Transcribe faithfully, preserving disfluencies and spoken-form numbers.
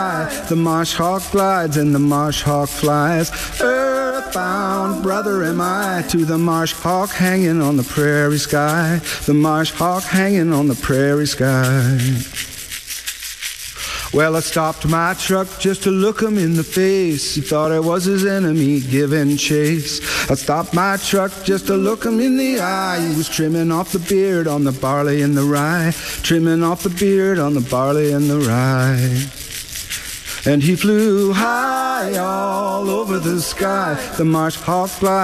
The marsh hawk glides and the marsh hawk flies. Earthbound brother am I to the marsh hawk hanging on the prairie sky. The marsh hawk hanging on the prairie sky. Well, I stopped my truck just to look him in the face. He thought I was his enemy giving chase. I stopped my truck just to look him in the eye. He was trimming off the beard on the barley and the rye. Trimming off the beard on the barley and the rye. And he flew high all over the sky. The marsh hawk flies.